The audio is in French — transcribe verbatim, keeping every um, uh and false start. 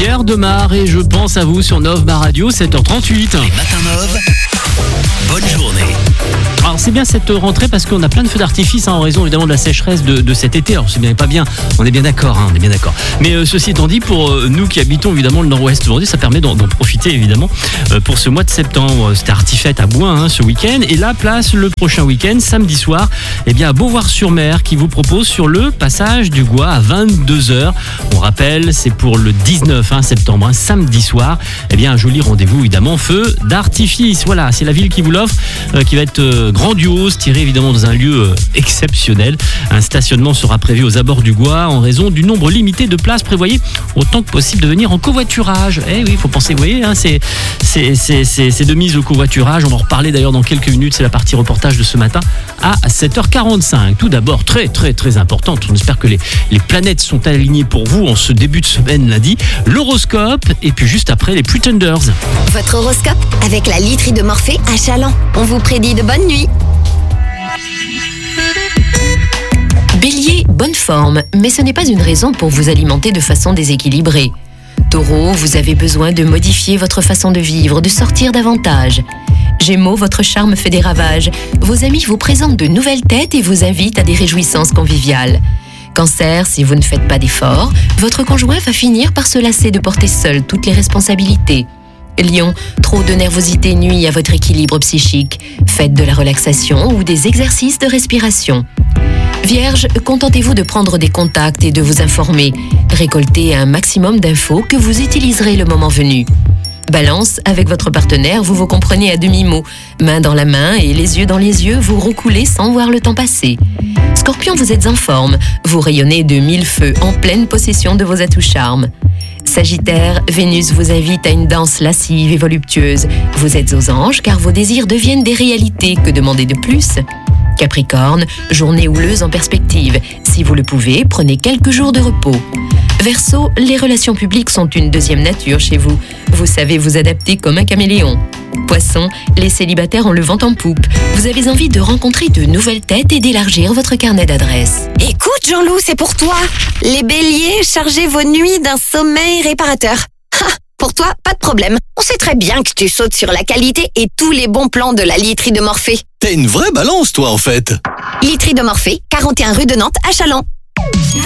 Pierre Demar et je pense à vous sur Nov Ma Radio, sept heures trente-huit. Les matins Nov, bonne journée. Alors c'est bien cette rentrée parce qu'on a plein de feux d'artifice hein, en raison évidemment de la sécheresse de, de cet été. Alors c'est bien pas bien, on est bien d'accord, hein, on est bien d'accord. Mais euh, ceci étant dit, pour euh, nous qui habitons évidemment le nord-ouest aujourd'hui, ça permet d'en, d'en profiter évidemment euh, pour ce mois de septembre. C'était Artifête à Bouin hein, ce week-end et là place le prochain week-end, samedi soir, eh bien à Beauvoir-sur-Mer qui vous propose sur le passage du Gois à vingt-deux heures. On rappelle, c'est pour le dix-neuf hein, septembre, hein, samedi soir. Eh bien un joli rendez-vous évidemment, feu d'artifice. Voilà, c'est la ville qui vous l'offre, euh, qui va être euh, grandiose, tiré évidemment dans un lieu euh, exceptionnel. Un stationnement sera prévu aux abords du Gois en raison du nombre limité de places. Prévoyez autant que possible de venir en covoiturage. Eh oui, il faut penser, vous voyez, hein, c'est, c'est, c'est, c'est, c'est de mise au covoiturage. On va en reparler d'ailleurs dans quelques minutes. C'est la partie reportage de ce matin à sept heures quarante-cinq. Tout d'abord, très très très importante. On espère que les, les planètes sont alignées pour vous en ce début de semaine lundi. L'horoscope et puis juste après les Pretenders. Votre horoscope avec la literie de Morphée à Chaland. On vous prédit de bonnes nuits. Bélier, bonne forme, mais ce n'est pas une raison pour vous alimenter de façon déséquilibrée. Taureau, vous avez besoin de modifier votre façon de vivre, de sortir davantage. Gémeaux, votre charme fait des ravages. Vos amis vous présentent de nouvelles têtes et vous invitent à des réjouissances conviviales. Cancer, si vous ne faites pas d'efforts, votre conjoint va finir par se lasser de porter seul toutes les responsabilités. Lion, trop de nervosité nuit à votre équilibre psychique. Faites de la relaxation ou des exercices de respiration. Vierge, contentez-vous de prendre des contacts et de vous informer. Récoltez un maximum d'infos que vous utiliserez le moment venu. Balance, avec votre partenaire, vous vous comprenez à demi-mot. Main dans la main et les yeux dans les yeux, vous roucoulez sans voir le temps passer. Scorpion, vous êtes en forme. Vous rayonnez de mille feux en pleine possession de vos atouts charmes. Sagittaire, Vénus vous invite à une danse lascive et voluptueuse. Vous êtes aux anges car vos désirs deviennent des réalités. Que demander de plus ? Capricorne, journée houleuse en perspective. Si vous le pouvez, prenez quelques jours de repos. Verseau, les relations publiques sont une deuxième nature chez vous. Vous savez vous adapter comme un caméléon. Poisson, les célibataires ont le vent en poupe. Vous avez envie de rencontrer de nouvelles têtes et d'élargir votre carnet d'adresses. Écoute Jean-Loup, c'est pour toi. Les béliers, chargez vos nuits d'un sommeil réparateur. Ha, pour toi, pas de problème. On sait très bien que tu sautes sur la qualité et tous les bons plans de la literie de Morphée. T'es une vraie balance, toi, en fait. Literie de Morphée, quarante et un rue de Nantes à Chaland.